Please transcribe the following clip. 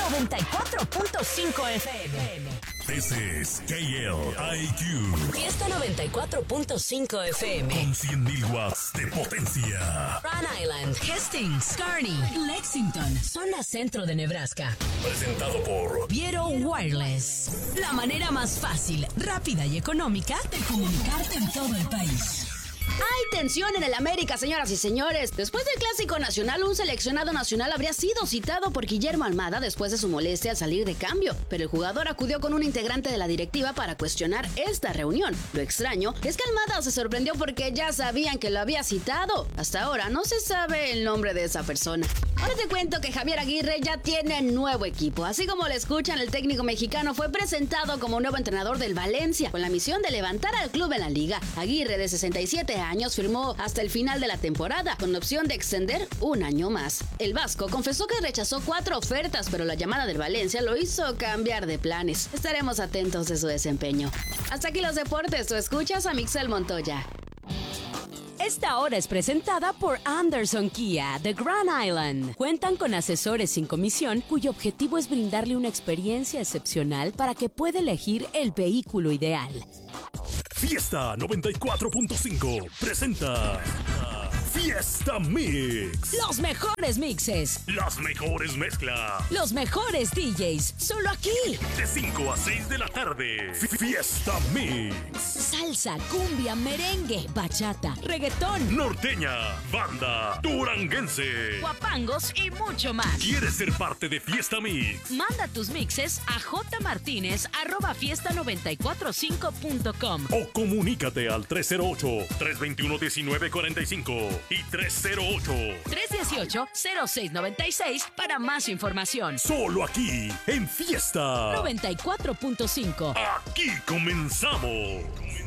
94.5 FM. This is KLIQ. Fiesta 94.5 FM. Con 100.000 watts de potencia. Rhode Island, Hastings, Kearney, Lexington, zona centro de Nebraska. Presentado por Viero Wireless. La manera más fácil, rápida y económica de comunicarte en todo el país. Hay tensión en el América, señoras y señores. Después del Clásico Nacional, un seleccionado nacional habría sido citado por Guillermo Almada después de su molestia al salir de cambio, pero el jugador acudió con un integrante de la directiva para cuestionar esta reunión. Lo extraño es que Almada se sorprendió porque ya sabían que lo había citado. Hasta ahora no se sabe el nombre de esa persona. Ahora te cuento que Javier Aguirre ya tiene nuevo equipo. Así como lo escuchan, el técnico mexicano fue presentado como nuevo entrenador del Valencia, con la misión de levantar al club en la liga. Aguirre, de 67 años, firmó hasta el final de la temporada, con opción de extender un año más. El vasco confesó que rechazó 4 ofertas, pero la llamada del Valencia lo hizo cambiar de planes. Estaremos atentos de su desempeño. Hasta aquí los deportes. Tú escuchas a Mixel Montoya. Esta hora es presentada por Anderson Kia de Grand Island. Cuentan con asesores sin comisión cuyo objetivo es brindarle una experiencia excepcional para que pueda elegir el vehículo ideal. Fiesta 94.5 presenta Fiesta Mix. Los mejores mixes, Las mejores mezclas. los mejores DJs, solo aquí. De 5 a 6 de la tarde. Fiesta Mix. Salsa, cumbia, merengue, bachata, reggaetón, Norteña, banda, duranguense. guapangos y mucho más. ¿Quieres ser parte de Fiesta Mix? Manda tus mixes a jmartinez@fiesta945.com O comunícate al 308-321-1945 y 318-0696 para más información. Solo aquí, en Fiesta. 94.5. Aquí comenzamos.